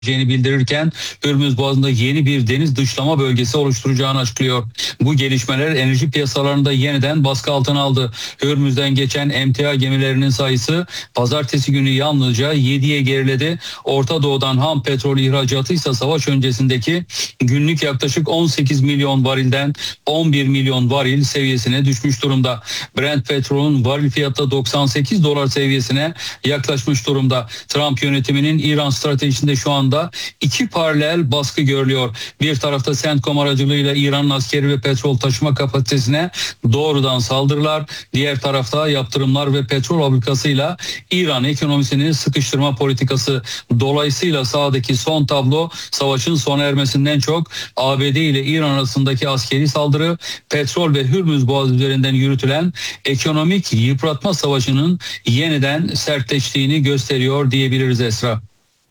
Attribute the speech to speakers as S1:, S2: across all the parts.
S1: bildirirken Hürmüz Boğazı'nda yeni bir deniz dışlama bölgesi oluşturacağını açıklıyor. Bu gelişmeler enerji piyasalarında yeniden baskı altına aldı. Hürmüz'den geçen emtia gemilerinin sayısı pazartesi günü yalnızca 7'ye geriledi. Orta Doğu'dan ham petrol ihracatı ise savaş öncesindeki günlük yaklaşık 18 milyon varilden 11 milyon varil seviyesine düşmüş durumda. Brent petrolün varil fiyatı 98 dolar seviyesine yaklaşmış durumda. Trump yönetiminin İran stratejisinde şu anda iki paralel baskı görülüyor. Bir tarafta CENTCOM aracılığıyla İran'ın askeri ve petrol taşıma kapasitesine doğrudan saldırılar, diğer tarafta yaptırımlar ve petrol fabrikasıyla İran ekonomisini sıkıştırma politikası. Dolayısıyla sahadaki son tablo savaşın sona ermesinden çok ABD ile İran arasındaki askeri saldırı, petrol ve Hürmüz Boğazı üzerinden yürütülen ekonomik yıpratma savaşının yeniden sertleştiğini gösteriyor diyebiliriz Esra.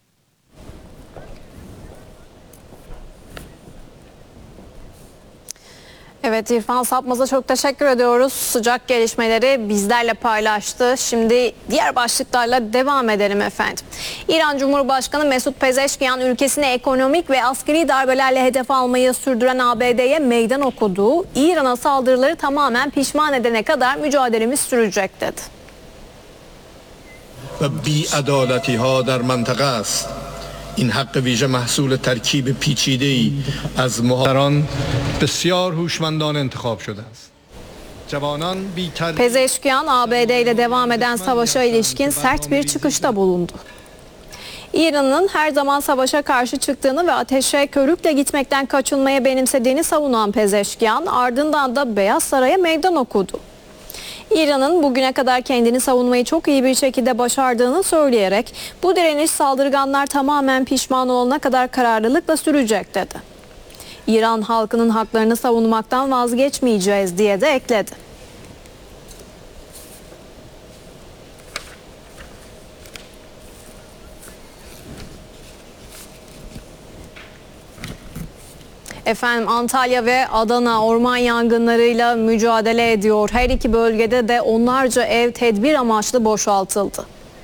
S2: Evet, İrfan Sapmaz'a çok teşekkür ediyoruz. Sıcak gelişmeleri bizlerle paylaştı. Şimdi diğer başlıklarla devam edelim efendim. İran Cumhurbaşkanı Mesut Pezeşkiyan ülkesini ekonomik ve askeri darbelerle hedef almayı sürdüren ABD'ye meydan okudu. İran'a saldırıları tamamen pişman edene kadar mücadelemiz sürecek dedi.
S3: Ve bi'adaletiha der mentıka است. این حق ویژه محصول ترکیب پیچیده‌ای از مهاجران بسیار هوشمندانه انتخاب شده است.
S2: Pezeşkiyan, ABD ile devam eden savaşa ilişkin sert bir çıkışta bulundu. İran'ın her zaman savaşa karşı çıktığını ve ateşe körükle gitmekten kaçınmaya benimsediğini savunan Pezeşkiyan, ardından da Beyaz Saray'a meydan okudu. İran'ın bugüne kadar kendini savunmayı çok iyi bir şekilde başardığını söyleyerek bu direniş saldırganlar tamamen pişman olana kadar kararlılıkla sürecek dedi. İran halkının haklarını savunmaktan vazgeçmeyeceğiz diye de ekledi. Efendim, Antalya ve Adana orman yangınlarıyla mücadele ediyor. Her iki bölgede de onlarca ev tedbir amaçlı boşaltıldı.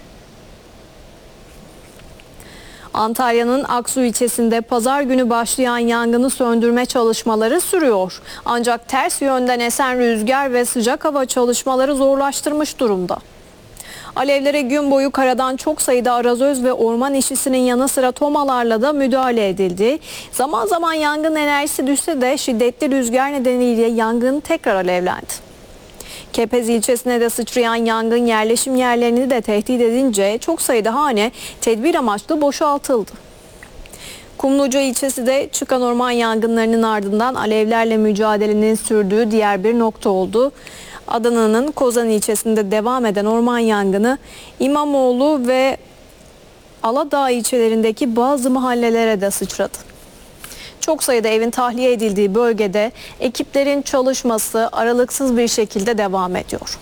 S2: Antalya'nın Aksu ilçesinde pazar günü başlayan yangını söndürme çalışmaları sürüyor. Ancak ters yönden esen rüzgar ve sıcak hava çalışmaları zorlaştırmış durumda. Alevlere gün boyu karadan çok sayıda arazöz ve orman işçisinin yanı sıra tomalarla da müdahale edildi. Zaman zaman yangın enerjisi düşse de şiddetli rüzgar nedeniyle yangın tekrar alevlendi. Kepez ilçesine de sıçrayan yangın yerleşim yerlerini de tehdit edince çok sayıda hane tedbir amaçlı boşaltıldı. Kumluca ilçesi de çıkan orman yangınlarının ardından alevlerle mücadelenin sürdüğü diğer bir nokta oldu. Adana'nın Kozan ilçesinde devam eden orman yangını İmamoğlu ve Aladağ ilçelerindeki bazı mahallelere de sıçradı. Çok sayıda evin tahliye edildiği bölgede ekiplerin çalışması aralıksız bir şekilde devam ediyor.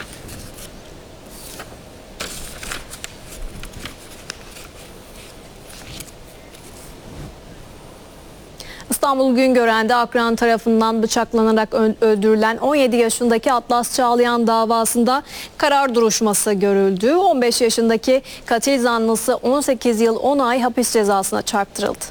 S2: İstanbul Güngören'de akran tarafından bıçaklanarak öldürülen 17 yaşındaki Atlas Çağlayan davasında karar duruşması görüldü. 15 yaşındaki katil zanlısı 18 yıl 10 ay hapis cezasına çarptırıldı.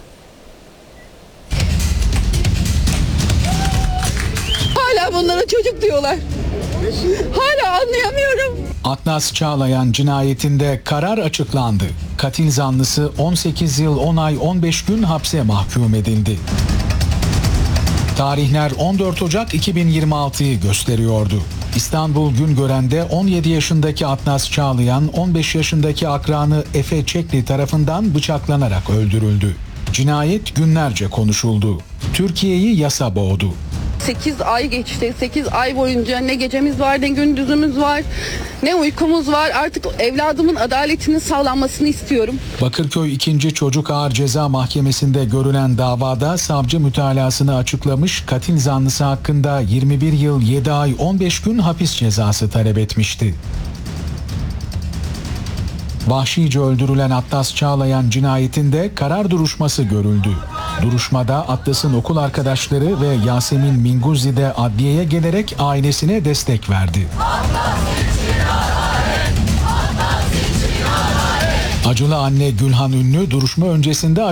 S4: Hala bunlara çocuk diyorlar. Hala anlayamıyorum.
S5: Atlas Çağlayan cinayetinde karar açıklandı. Katil zanlısı 18 yıl 10 ay 15 gün hapse mahkum edildi. Tarihler 14 Ocak 2026'yı gösteriyordu. İstanbul Güngören'de 17 yaşındaki Atlas Çağlayan 15 yaşındaki akranı Efe Çekli tarafından bıçaklanarak öldürüldü. Cinayet günlerce konuşuldu. Türkiye'yi yasa boğdu.
S4: 8 ay geçti. 8 ay boyunca ne gecemiz var, ne gündüzümüz var, ne uykumuz var. Artık evladımın adaletinin sağlanmasını istiyorum.
S5: Bakırköy 2. Çocuk Ağır Ceza Mahkemesi'nde görülen davada savcı mütalasını açıklamış, katil zanlısı hakkında 21 yıl 7 ay 15 gün hapis cezası talep etmişti. Vahşice öldürülen Atlas Çağlayan cinayetinde karar duruşması görüldü. Duruşmada Atlas'ın okul arkadaşları ve Yasemin Minguzzi de adliyeye gelerek ailesine destek verdi. Acılı anne Gülhan Ünlü duruşma öncesinde